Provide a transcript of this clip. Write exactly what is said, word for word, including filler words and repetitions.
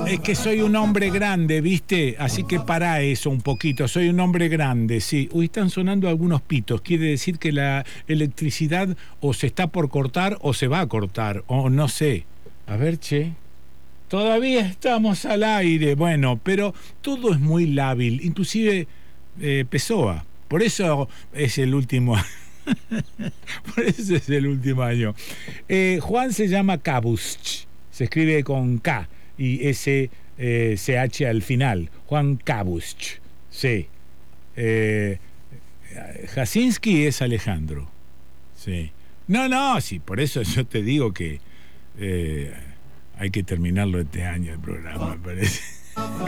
Es que soy un hombre grande, ¿viste? Así que pará eso un poquito. Soy un hombre grande, sí. Uy, están sonando algunos pitos. Quiere decir que la electricidad o se está por cortar o se va a cortar. O no sé. A ver, che. Todavía estamos al aire. Bueno, pero todo es muy lábil. Inclusive eh, Pessoa. Por eso es el último... Por eso es el último año. Eh, Juan se llama Cabusч. Se escribe con K y S eh, C H al final. Juan Cabusч. Sí. Eh, Jasinski es Alejandro. Sí. No, no, sí, por eso yo te digo que eh, hay que terminarlo este año el programa, me parece.